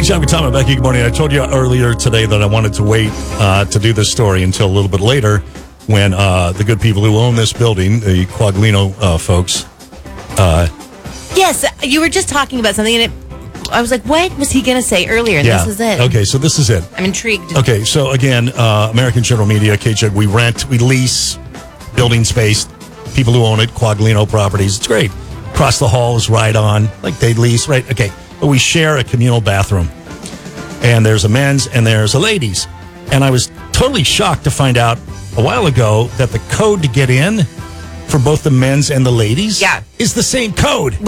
Chad Talking, Becky, good morning. I told you earlier today that I wanted to wait to do this story until a little bit later when the good people who own this building, the Quaglino folks. Yes, you were just talking about something, and I was like, what was he going to say earlier? And this is it. Okay, so this is it. I'm intrigued. Okay, so again, American General Media, KJUG, we lease building space, people who own it, Quaglino Properties. It's great. Across the hall is Right On, like they lease, right? Okay, but we share a communal bathroom. And there's a men's and there's a ladies. And I was totally shocked to find out a while ago that the code to get in for both the men's and the ladies is the same code.